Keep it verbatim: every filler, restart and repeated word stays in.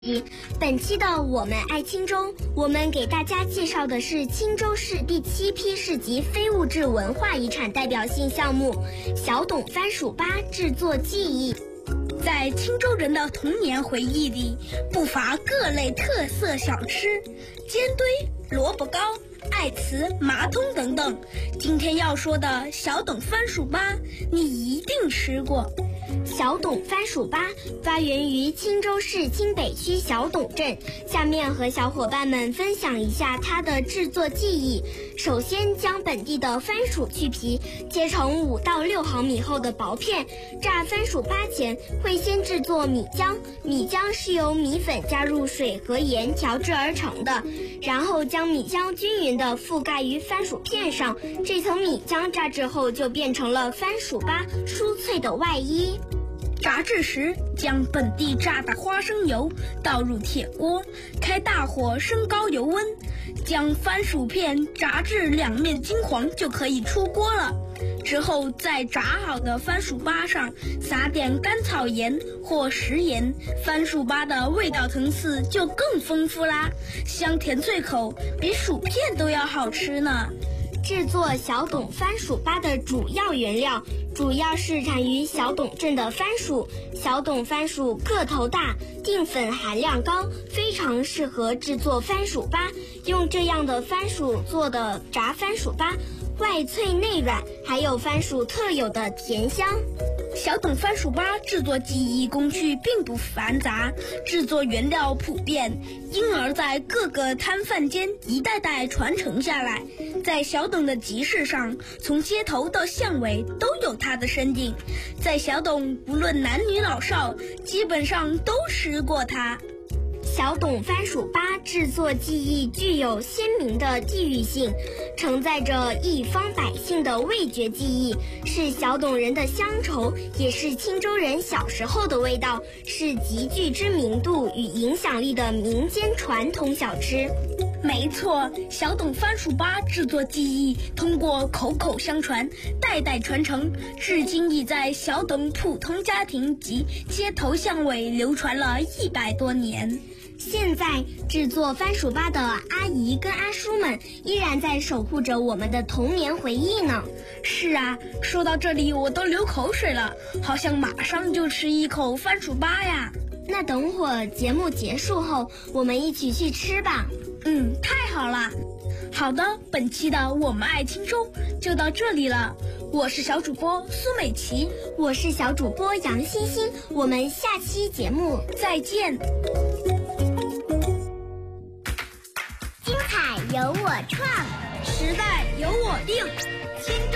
本期的我们爱青州，我们给大家介绍的是青州市第七批市级非物质文化遗产代表性项目小董番薯粑制作技艺。 在青州人的童年回忆里，不乏各类特色小吃，煎堆、萝卜糕、爱糍、麻通等等。今天要说的小董番薯粑，你一定吃过。 小董番薯粑发源于青州市青北区小董镇，下面和小伙伴们分享一下它的制作技艺。首先将本地的番薯去皮，切成五到六毫米厚的薄片。炸番薯粑前会先制作米浆，米浆是由米粉加入水和盐调制而成的，然后将米浆均匀地覆盖于番薯片上，这层米浆炸制后就变成了番薯粑酥脆的外衣。 炸制时，将本地榨的花生油倒入铁锅，开大火升高油温，将番薯片炸至两面金黄就可以出锅了。之后在炸好的番薯粑上撒点甘草盐或食盐，番薯粑的味道层次就更丰富啦，香甜脆口，比薯片都要好吃呢。 制作小董番薯粑的主要原料主要是产于小董镇的番薯。小董番薯个头大，淀粉含量高，非常适合制作番薯粑。用这样的番薯做的炸番薯粑，外脆内软，还有番薯特有的甜香。 小董番薯粑制作技艺工具并不繁杂，制作原料普遍，因而在各个摊贩间一代代传承下来。在小董的集市上，从街头到巷尾都有它的身影。在小董，不论男女老少，基本上都吃过它。 小董番薯粑制作技艺具有鲜明的地域性，承载着一方百姓的味觉记忆，是小董人的乡愁，也是青州人小时候的味道，是极具知名度与影响力的民间传统小吃。 没错，小董番薯粑制作技艺通过口口相传，代代传承，至今已在小董普通家庭及街头巷尾流传了一百多年。 现在制作番薯粑的阿姨跟阿叔们依然在守护着我们的童年回忆呢。 是啊，说到这里我都流口水了，好想马上就吃一口番薯粑呀。 那等会儿节目结束后，我们一起去吃吧。 嗯，太好了。好的，本期的我们爱青州就到这里了。我是小主播苏美琪， 我是小主播杨欣欣，我们下期节目再见。 精彩由我创， 时代由我定，青